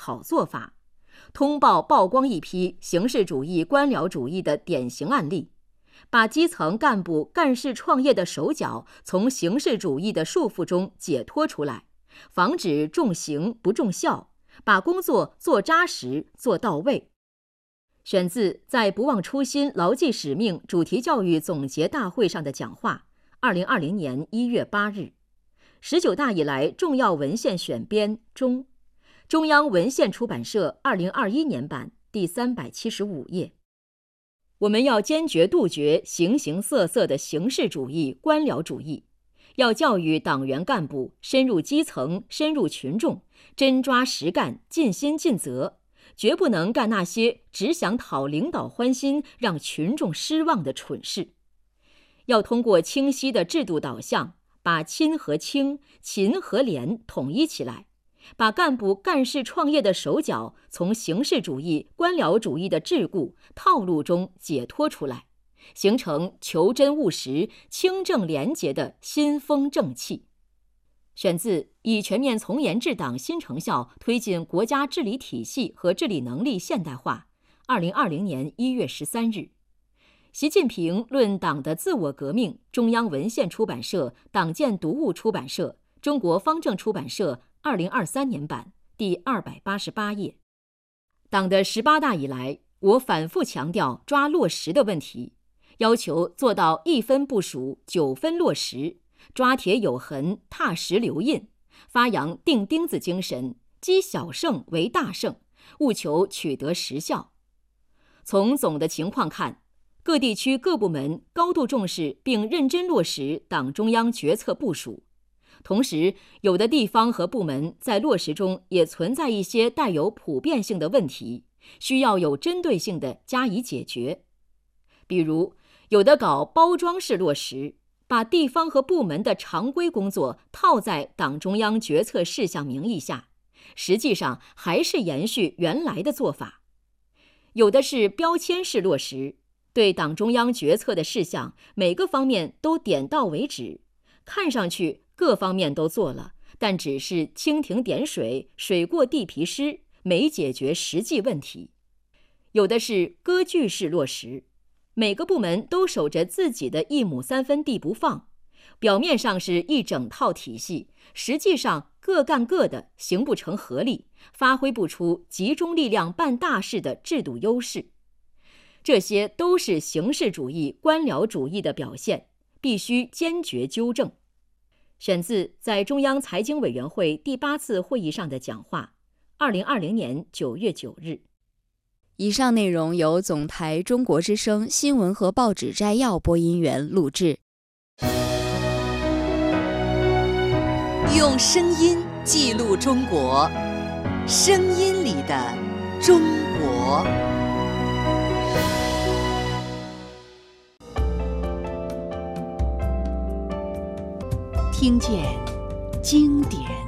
好做法，通报曝光一批形式主义官僚主义的典型案例，把基层干部干事创业的手脚从形式主义的束缚中解脱出来，防止重形不重效，把工作做扎实做到位。选自在不忘初心牢记使命主题教育总结大会上的讲话，2020年1月8日，19大以来重要文献选编中，中央文献出版社2021年版第375页。我们要坚决杜绝形形色色的形式主义、官僚主义，要教育党员干部深入基层、深入群众，真抓实干、尽心尽责，绝不能干那些只想讨领导欢心、让群众失望的蠢事。要通过清晰的制度导向，把亲和清、勤和廉统一起来，把干部干事创业的手脚从形式主义、官僚主义的桎梏、套路中解脱出来，形成求真务实、清正廉洁的新风正气。选自以全面从严治党新成效推进国家治理体系和治理能力现代化，2020年1月13日。习近平论党的自我革命，中央文献出版社、党建读物出版社、中国方正出版社2023年版第288页。党的18大以来，我反复强调抓落实的问题，要求做到1分部署9分落实，抓铁有痕，踏实留印，发扬钉钉子精神，积小胜为大胜，务求取得实效。从总的情况看，各地区各部门高度重视并认真落实党中央决策部署，同时有的地方和部门在落实中也存在一些带有普遍性的问题，需要有针对性地加以解决。比如，有的搞包装式落实，把地方和部门的常规工作套在党中央决策事项名义下，实际上还是延续原来的做法。有的是标签式落实，对党中央决策的事项每个方面都点到为止，看上去各方面都做了，但只是蜻蜓点水，水过地皮湿，没解决实际问题。有的是割据式落实，每个部门都守着自己的1亩3分地不放，表面上是一整套体系，实际上各干各的，形不成合力，发挥不出集中力量办大事的制度优势。这些都是形式主义、官僚主义的表现，必须坚决纠正。选自在中央财经委员会第8次会议上的讲话，2020年9月9日。 以上内容由总台中国之声新闻和报纸摘要播音员录制。 用声音记录中国，声音里的中国。听见经典